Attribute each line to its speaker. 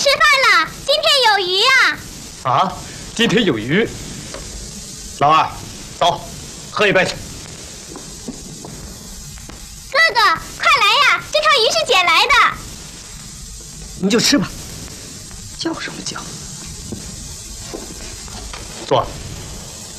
Speaker 1: 吃饭了，今天有鱼呀！
Speaker 2: 啊，今天有鱼。老二，走，喝一杯去。
Speaker 1: 哥哥，快来呀！这条鱼是捡来的。
Speaker 2: 你就吃吧，叫什么叫？坐。